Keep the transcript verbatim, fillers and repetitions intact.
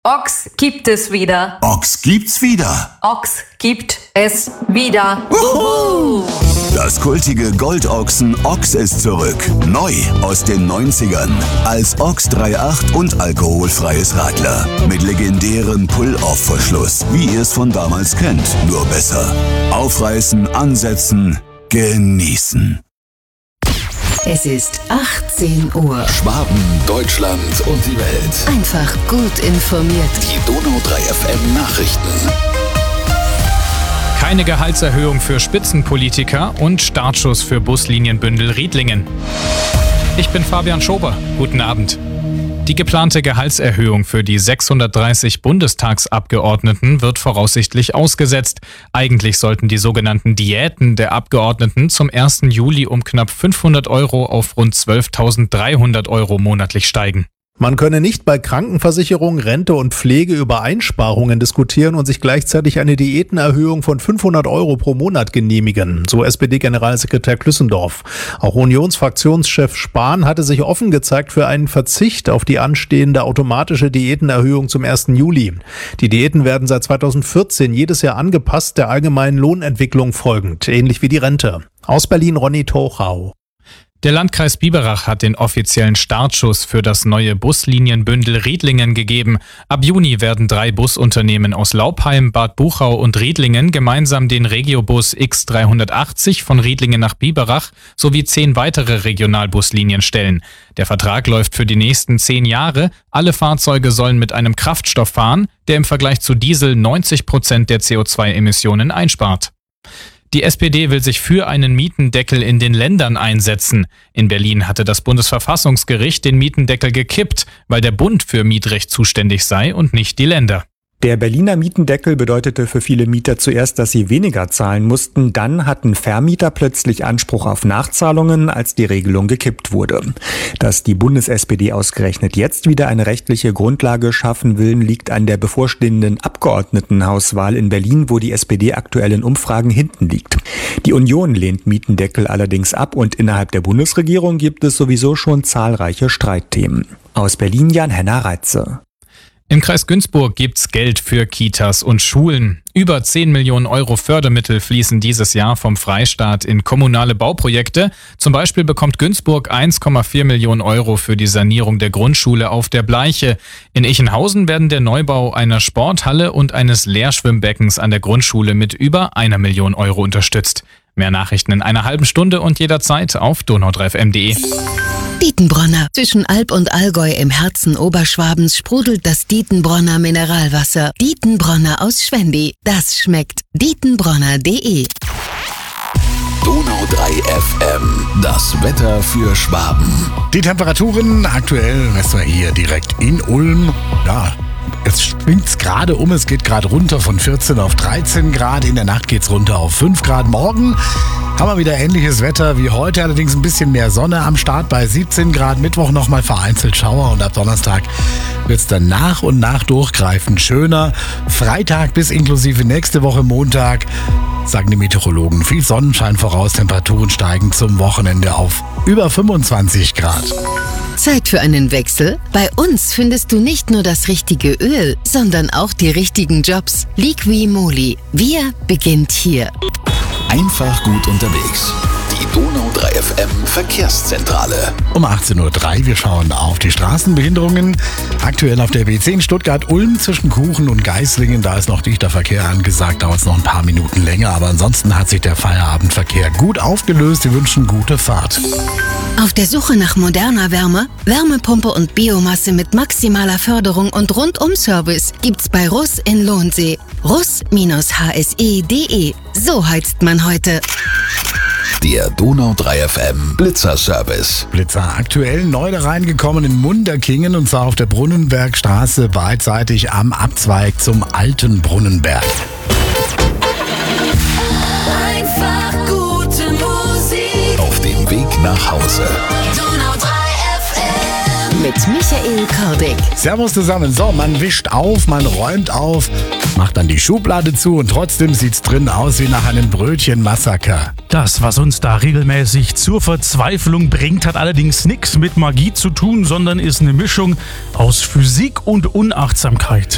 Ochs gibt es wieder. Ochs gibt's wieder. Ochs gibt es wieder. Uhu. Das kultige Goldochsen Ochs ist zurück. Neu aus den neunzigern. Als Ochs drei Komma acht und alkoholfreies Radler. Mit legendärem Pull-Off-Verschluss, wie ihr es von damals kennt, nur besser. Aufreißen, ansetzen, genießen. Es ist achtzehn Uhr. Schwaben, Deutschland und die Welt. Einfach gut informiert. Die Donau drei F M Nachrichten. Keine Gehaltserhöhung für Spitzenpolitiker und Startschuss für Buslinienbündel Riedlingen. Ich bin Fabian Schober. Guten Abend. Die geplante Gehaltserhöhung für die sechshundertdreißig Bundestagsabgeordneten wird voraussichtlich ausgesetzt. Eigentlich sollten die sogenannten Diäten der Abgeordneten zum ersten Juli um knapp fünfhundert Euro auf rund zwölftausenddreihundert Euro monatlich steigen. Man könne nicht bei Krankenversicherung, Rente und Pflege über Einsparungen diskutieren und sich gleichzeitig eine Diätenerhöhung von fünfhundert Euro pro Monat genehmigen, so S P D-Generalsekretär Klüssendorf. Auch Unionsfraktionschef Spahn hatte sich offen gezeigt für einen Verzicht auf die anstehende automatische Diätenerhöhung zum ersten Juli. Die Diäten werden seit zweitausendvierzehn jedes Jahr angepasst, der allgemeinen Lohnentwicklung folgend, ähnlich wie die Rente. Aus Berlin Ronny Tochau. Der Landkreis Biberach hat den offiziellen Startschuss für das neue Buslinienbündel Riedlingen gegeben. Ab Juni werden drei Busunternehmen aus Laupheim, Bad Buchau und Riedlingen gemeinsam den Regiobus X dreihundertachtzig von Riedlingen nach Biberach sowie zehn weitere Regionalbuslinien stellen. Der Vertrag läuft für die nächsten zehn Jahre. Alle Fahrzeuge sollen mit einem Kraftstoff fahren, der im Vergleich zu Diesel neunzig Prozent der C O zwei Emissionen einspart. Die S P D will sich für einen Mietendeckel in den Ländern einsetzen. In Berlin hatte das Bundesverfassungsgericht den Mietendeckel gekippt, weil der Bund für Mietrecht zuständig sei und nicht die Länder. Der Berliner Mietendeckel bedeutete für viele Mieter zuerst, dass sie weniger zahlen mussten. Dann hatten Vermieter plötzlich Anspruch auf Nachzahlungen, als die Regelung gekippt wurde. Dass die Bundes-S P D ausgerechnet jetzt wieder eine rechtliche Grundlage schaffen will, liegt an der bevorstehenden Abgeordnetenhauswahl in Berlin, wo die S P D aktuell in Umfragen hinten liegt. Die Union lehnt Mietendeckel allerdings ab und innerhalb der Bundesregierung gibt es sowieso schon zahlreiche Streitthemen. Aus Berlin Jan-Henner Reitze. Im Kreis Günzburg gibt's Geld für Kitas und Schulen. Über zehn Millionen Euro Fördermittel fließen dieses Jahr vom Freistaat in kommunale Bauprojekte. Zum Beispiel bekommt Günzburg eins Komma vier Millionen Euro für die Sanierung der Grundschule auf der Bleiche. In Ichenhausen werden der Neubau einer Sporthalle und eines Lehrschwimmbeckens an der Grundschule mit über einer Million Euro unterstützt. Mehr Nachrichten in einer halben Stunde und jederzeit auf donau drei f m punkt de. Dietenbronner. Zwischen Alb und Allgäu im Herzen Oberschwabens sprudelt das Dietenbronner Mineralwasser. Dietenbronner aus Schwendi. Das schmeckt. Dietenbronner punkt de. Donau drei F M. Das Wetter für Schwaben. Die Temperaturen aktuell, messen wir hier direkt in Ulm. Ja, jetzt schwingt's gerade um, es geht gerade runter von vierzehn auf dreizehn Grad. In der Nacht geht's runter auf fünf Grad. Morgen haben wir wieder ähnliches Wetter wie heute, allerdings ein bisschen mehr Sonne am Start bei siebzehn Grad. Mittwoch nochmal vereinzelt Schauer und ab Donnerstag wird's dann nach und nach durchgreifend schöner. Freitag bis inklusive nächste Woche Montag, sagen die Meteorologen, viel Sonnenschein voraus, Temperaturen steigen zum Wochenende auf über fünfundzwanzig Grad. Zeit für einen Wechsel? Bei uns findest du nicht nur das richtige Öl, sondern auch die richtigen Jobs. Liqui-Moly. Wir beginnt hier. Einfach gut unterwegs. Die Donau drei F M Verkehrszentrale. Um achtzehn Uhr drei, wir schauen auf die Straßenbehinderungen. Aktuell auf der B zehn Stuttgart-Ulm zwischen Kuchen und Geislingen. Da ist noch dichter Verkehr angesagt, dauert es noch ein paar Minuten länger. Aber ansonsten hat sich der Feierabendverkehr gut aufgelöst. Wir wünschen gute Fahrt. Auf der Suche nach moderner Wärme, Wärmepumpe und Biomasse mit maximaler Förderung und Rundum-Service gibt's bei Russ in Lohnsee. russ H S E punkt de. So heizt man heute. Der Donau drei F M Blitzer-Service. Blitzer aktuell neu da reingekommen in Munderkingen und zwar auf der Brunnenbergstraße beidseitig am Abzweig zum alten Brunnenberg. Einfach gute Musik. Auf dem Weg nach Hause. Donau drei F M. Mit Michael Kordick. Servus zusammen. So, man wischt auf, man räumt auf, macht dann die Schublade zu und trotzdem sieht's drin aus wie nach einem Brötchenmassaker. Das, was uns da regelmäßig zur Verzweiflung bringt, hat allerdings nichts mit Magie zu tun, sondern ist eine Mischung aus Physik und Unachtsamkeit.